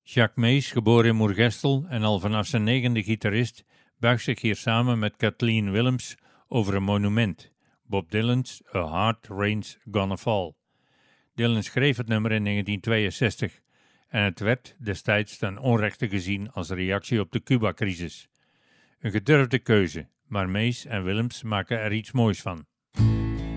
Jacques Mees, geboren in Moergestel en al vanaf zijn 9e gitarist, buigt zich hier samen met Kathleen Willems over een monument, Bob Dylan's A Hard Rain's Gonna Fall. Dylan schreef het nummer in 1962 en het werd destijds ten onrechte gezien als reactie op de Cuba-crisis. Een gedurfde keuze, maar Mees en Willems maken er iets moois van.